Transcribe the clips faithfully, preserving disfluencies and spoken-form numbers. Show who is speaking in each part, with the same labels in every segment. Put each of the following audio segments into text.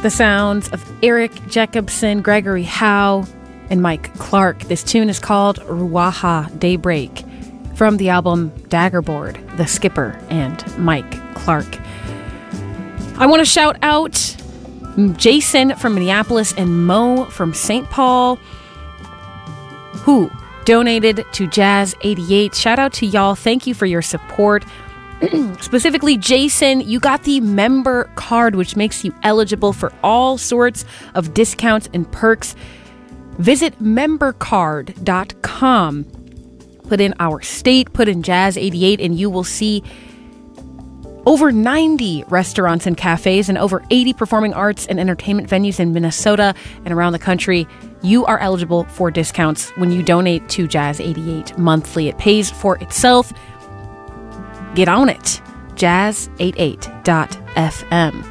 Speaker 1: The sounds of Eric Jacobson, Gregory Howe, and Mike Clark. This tune is called Ruaha Daybreak from the album Daggerboard, The Skipper and Mike Clark. I want to shout out Jason from Minneapolis and Mo from Saint Paul, who donated to Jazz eighty-eight. Shout out to y'all. Thank you for your support. Specifically, Jason, you got the member card, which makes you eligible for all sorts of discounts and perks. Visit member card dot com. Put in our state, put in Jazz eighty-eight, and you will see over ninety restaurants and cafes and over eighty performing arts and entertainment venues in Minnesota and around the country. You are eligible for discounts when you donate to Jazz eighty-eight monthly. It pays for itself. Get on it. jazz eighty-eight dot f m.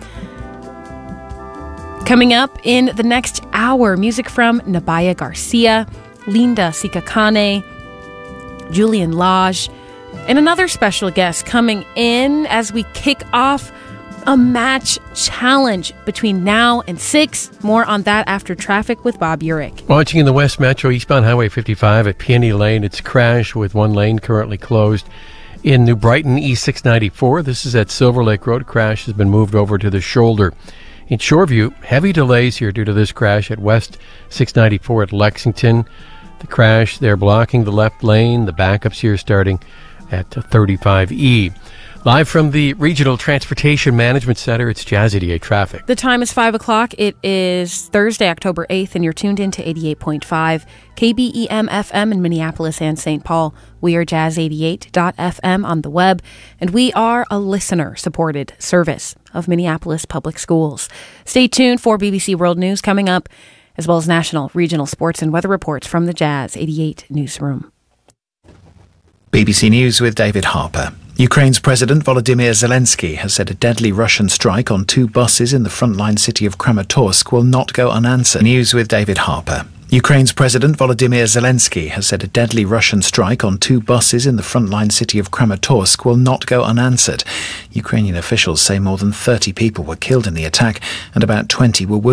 Speaker 1: Coming up in the next hour, music from Nabaya Garcia, Linda Sikakane, Julian Lage, and another special guest coming in as we kick off a match challenge between now and six. More on that after traffic with Bob Urich.
Speaker 2: Watching in the West Metro, eastbound Highway fifty-five at Peony Lane. It's crashed with one lane currently closed. In New Brighton, E six ninety-four, this is at Silver Lake Road. Crash has been moved over to the shoulder. In Shoreview, heavy delays here due to this crash at West six ninety-four at Lexington. The crash, they're blocking the left lane. The backups here starting at thirty-five E. Live from the Regional Transportation Management Center, it's Jazz eighty-eight Traffic.
Speaker 1: The time is five o'clock. It is Thursday, October eighth, and you're tuned in to eighty-eight point five K B E M F M in Minneapolis and Saint Paul. We are jazz eighty-eight dot f m on the web, and we are a listener-supported service of Minneapolis Public Schools. Stay tuned for B B C World News coming up, as well as national, regional sports and weather reports from the Jazz eighty-eight newsroom.
Speaker 3: B B C News with David Harper. Ukraine's President Volodymyr Zelensky has said a deadly Russian strike on two buses in the frontline city of Kramatorsk will not go unanswered. News with David Harper. Ukraine's President Volodymyr Zelensky has said a deadly Russian strike on two buses in the frontline city of Kramatorsk will not go unanswered. Ukrainian officials say more than thirty people were killed in the attack and about twenty were wounded.